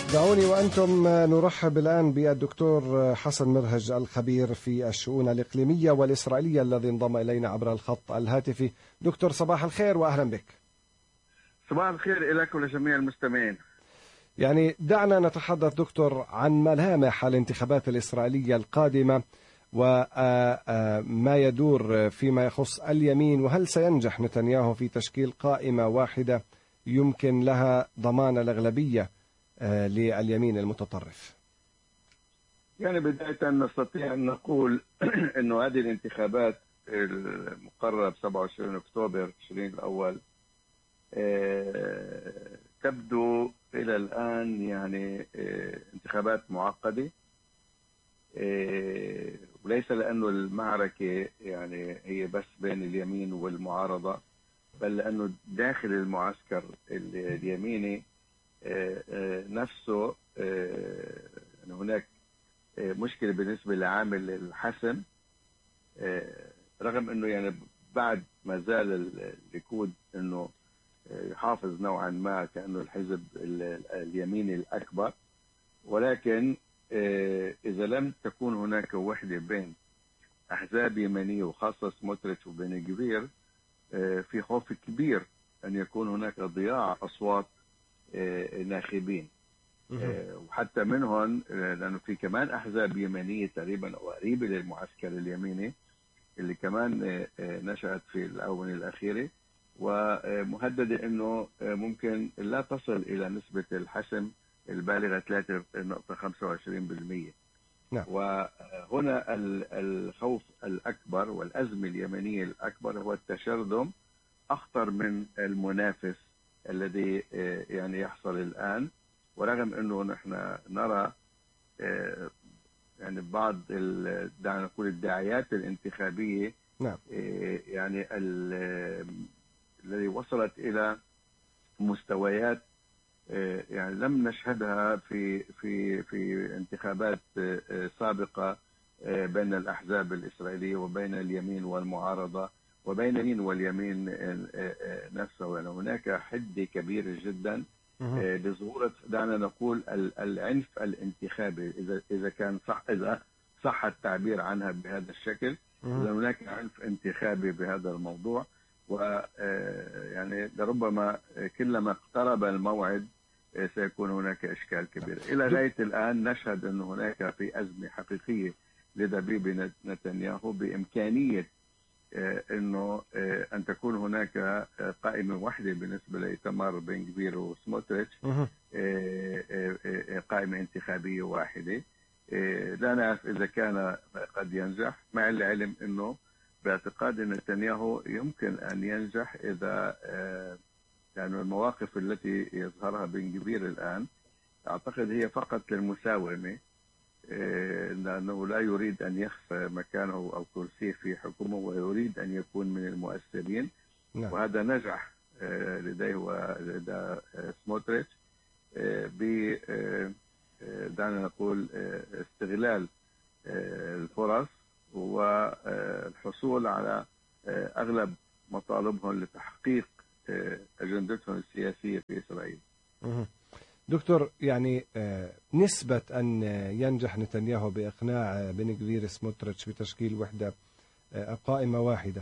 دعوني وأنتم نرحب الآن بالدكتور حسن مرهج الخبير في الشؤون الإقليمية والإسرائيلية الذي انضم إلينا عبر الخط الهاتفي. دكتور صباح الخير وأهلا بك. صباح الخير لك ولجميع المستمعين. يعني دعنا نتحدث دكتور عن ملامح الانتخابات الإسرائيلية القادمة وما يدور فيما يخص اليمين، وهل سينجح نتنياهو في تشكيل قائمة واحدة يمكن لها ضمان الأغلبية لليمين المتطرف؟ يعني بداية نستطيع أن نقول أنه هذه الانتخابات المقررة ب 27 أكتوبر تشرين الأول تبدو إلى الآن يعني انتخابات معقدة، وليس لأنه المعركة يعني هي بس بين اليمين والمعارضة، بل لأنه داخل المعسكر اليميني نفسه هناك مشكلة بالنسبة لعامل الحسم، رغم أنه يعني بعد ما زال الليكود أنه يحافظ نوعا ما كأنه الحزب اليميني الأكبر، ولكن إذا لم تكون هناك وحدة بين أحزاب يمنية وخاصة سموتريتش وبن جفير، في خوف كبير أن يكون هناك ضياع أصوات ناخبين، وحتى منهم لأنه في كمان أحزاب يمنية تقريبا أو قريبة للمعسكر اليميني اللي كمان نشأت في الآونة الأخيرة، ومهددة أنه ممكن لا تصل إلى نسبة الحسم البالغة 3.25%. نعم. وهنا الخوف الأكبر والأزمة اليمنية الأكبر هو التشرذم أخطر من المنافس الذي يعني يحصل الآن، ورغم أنه نحن نرى يعني بعض دعنا نقول الداعيات الانتخابية، نعم، يعني الذي وصلت إلى مستويات يعني لم نشهدها في انتخابات سابقة بين الأحزاب الإسرائيلية وبين اليمين والمعارضة وبين اليمين واليمين نفسه. يعني هناك حدة كبيرة جدا لظهور دعنا نقول العنف الانتخابي، إذا كان صح، إذا صح التعبير عنها بهذا الشكل، إذا هناك عنف انتخابي بهذا الموضوع. ويعني لربما كلما اقترب الموعد سيكون هناك إشكال كبير. إلى غاية الآن نشهد أن هناك في أزمة حقيقية لدى بيبي نتنياهو بإمكانية أنه أن تكون هناك قائمة واحدة بالنسبة لإيتمار بن جفير وسموتريتش، قائمة انتخابية واحدة. لا نعرف إذا كان قد ينجح، مع العلم أنه باعتقاد نتنياهو يمكن أن ينجح إذا يعني المواقف التي يظهرها بن جفير الآن أعتقد هي فقط للمساومة، لأنه لا يريد أن يخفى مكانه أو كرسيه في حكومة ويريد أن يكون من المؤثرين. نعم. وهذا نجح لديه ولدى سموتريتش ب دعنا نقول استغلال الفرص والحصول على أغلب مطالبهم لتحقيق أجندتهم السياسية في إسرائيل. دكتور، يعني نسبة أن ينجح نتنياهو بإقناع بن جفير سموتريتش بتشكيل وحدة قائمة واحدة،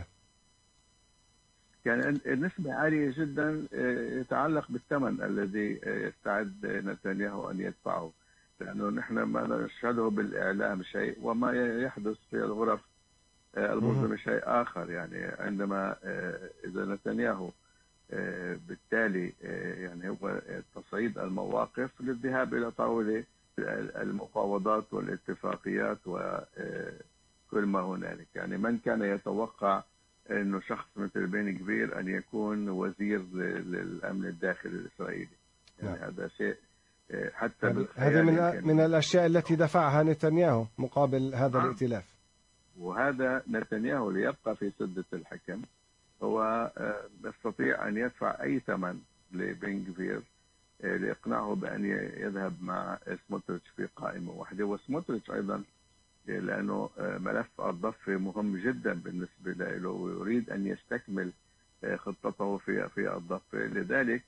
يعني النسبة عالية جدا، يتعلق بالثمن الذي يستعد نتنياهو أن يدفعه، لأنه نحن ما نشهده بالإعلام شيء وما يحدث في الغرف المظلمة شيء آخر. يعني عندما إذا نتنياهو بالتالي يعني هو تصعيد المواقف للذهاب إلى طاولة المفاوضات والاتفاقيات وكل ما هنالك. يعني من كان يتوقع أنه شخص مثل بن جفير أن يكون وزير للأمن الداخلي الإسرائيلي؟ يعني هذا شيء حتى هذه من الأشياء التي دفعها نتنياهو مقابل هذا الائتلاف. وهذا نتنياهو ليبقى في سدة الحكم هو يستطيع أن يدفع أي ثمن لبن جفير لإقناعه بأن يذهب مع سموتريتش في قائمة واحدة. وسموتريتش أيضا لأنه ملف الضفة مهم جدا بالنسبة له ويريد أن يستكمل خطته في الضفة، لذلك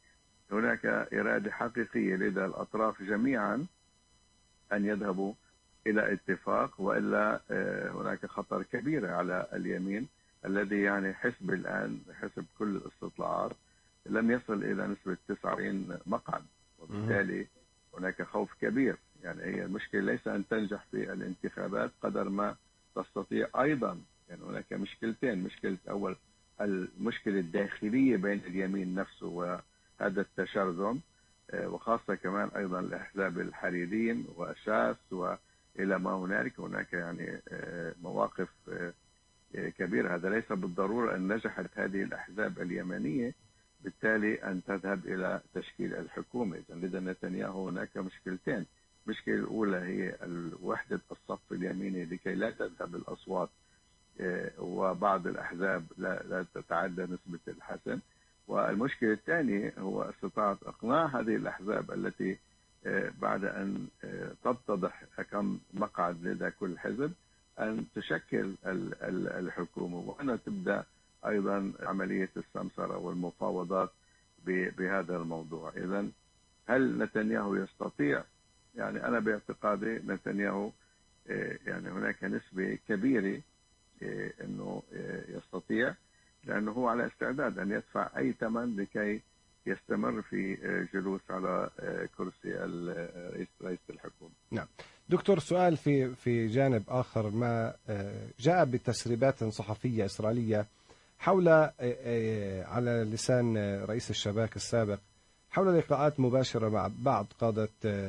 هناك إرادة حقيقية لدى الأطراف جميعا أن يذهبوا إلى اتفاق، وإلا هناك خطر كبير على اليمين الذي يعني حسب الآن حسب كل الاستطلاعات لم يصل إلى نسبة 90 مقعد، وبالتالي هناك خوف كبير. يعني هي المشكلة ليس أن تنجح في الانتخابات قدر ما تستطيع أيضا، يعني هناك مشكلتين، مشكلة أول المشكلة الداخلية بين اليمين نفسه وهذا التشرذم، وخاصة كمان أيضا الأحزاب الحريريين وشاس وإلى ما هناك يعني مواقف كبيرة. هذا ليس بالضرورة أن نجحت هذه الأحزاب اليمنية بالتالي أن تذهب إلى تشكيل الحكومة. إذن لدى نتنياهو هناك مشكلتين، المشكلة الأولى هي وحدة الصف اليميني لكي لا تذهب الأصوات وبعض الأحزاب لا تتعدى نسبة الحسم، والمشكلة الثانية هو استطاعة إقناع هذه الأحزاب التي بعد أن تتضح كم مقعد لدى كل حزب أن تشكل الحكومة، وأن تبدأ أيضا عملية السمسرة والمفاوضات بهذا الموضوع. إذن هل نتنياهو يستطيع؟ يعني أنا باعتقادي نتنياهو يعني هناك نسبة كبيرة أنه يستطيع، لأنه هو على استعداد أن يدفع أي ثمن لكي يستمر في جلوس على كرسي رئيس الحكومة. نعم دكتور، سؤال في جانب آخر، ما جاء بتسريبات صحفية إسرائيلية حول على لسان رئيس الشباك السابق حول لقاءات مباشرة مع بعض قادة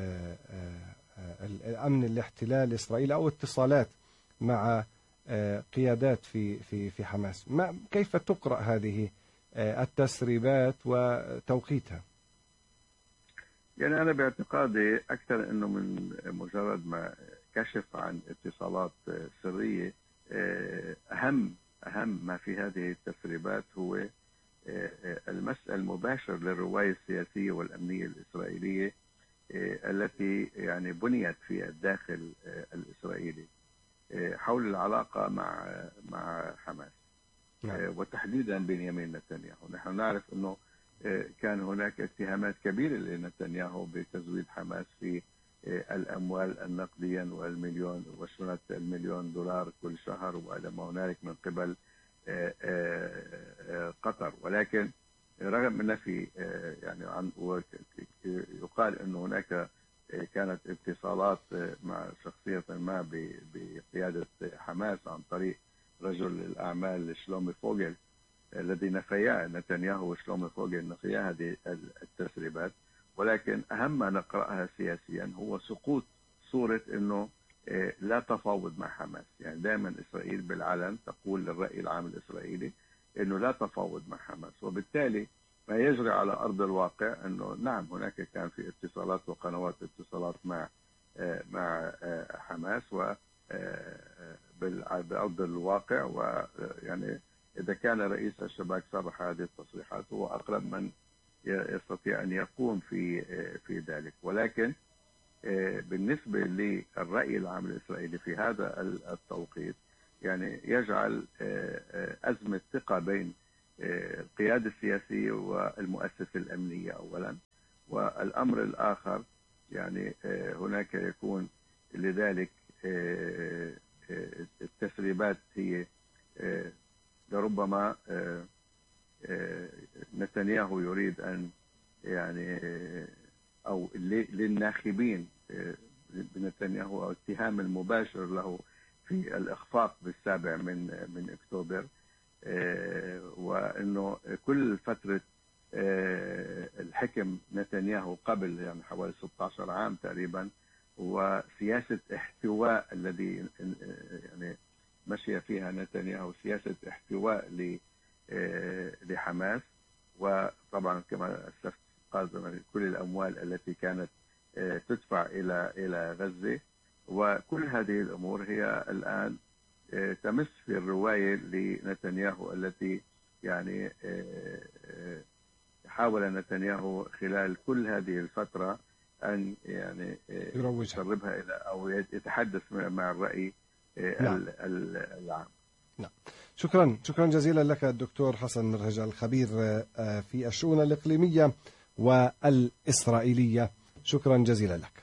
الأمن الاحتلال الإسرائيلي أو اتصالات مع قيادات في حماس. كيف تقرأ هذه التسريبات وتوقيتها؟ يعني أنا باعتقادي أكثر أنه من مجرد ما كشف عن اتصالات سرية، أهم ما في هذه التسريبات هو المس المباشر للرواية السياسية والأمنية الإسرائيلية التي يعني بنيت في الداخل الإسرائيلي حول العلاقة مع حماس وتحديدا بنيامين نتنياهو. نحن نعرف أنه كان هناك اتهامات كبيرة لنتنياهو بتزويد حماس في الأموال النقديا والمليون وشنة المليون دولار كل شهر وإلى ما هنالك من قبل قطر. ولكن رغم من في يعني يقال أن هناك كانت اتصالات مع شخصية ما بقيادة حماس عن طريق رجل الأعمال شلومي فوغل الذي نفيا نتنياهو وشلومي فوغل نفيا هذه التسريبات. ولكن أهم ما نقرأها سياسيا هو سقوط صورة أنه لا تفاوض مع حماس. يعني دائما إسرائيل بالعلن تقول للرأي العام الإسرائيلي أنه لا تفاوض مع حماس، وبالتالي ما يجري على أرض الواقع أنه نعم هناك كان في اتصالات وقنوات اتصالات مع حماس و بأرض الواقع. ويعني إذا كان رئيس الشباك صرح هذه التصريحات هو أقرب من يستطيع أن يقوم في ذلك. ولكن بالنسبة للرأي العام الإسرائيلي في هذا التوقيت يعني يجعل أزمة ثقة بين القيادة السياسية والمؤسسة الأمنية أولا، والأمر الآخر يعني هناك يكون لذلك التسريبات هي لربما نتنياهو يريد أن يعني أو للناخبين بنتنياهو أو اتهام المباشر له في الإخفاق بالسابع من أكتوبر، وأنه كل فترة الحكم نتنياهو قبل يعني حوالي 16 عام تقريبا وسياسة احتواء الذي يعني مشي فيها نتنياهو، سياسة احتواء لحماس، وطبعا كما استفقد كل الأموال التي كانت تدفع إلى غزة. وكل هذه الأمور هي الآن تمس في الرواية لنتنياهو التي يعني حاول نتنياهو خلال كل هذه الفترة أن يعني يقربها إلى أو يتحدث مع الرأي العام. نعم. شكرا جزيلا لك الدكتور حسن مرهج الخبير في الشؤون الإقليمية والإسرائيلية. شكرا جزيلا لك.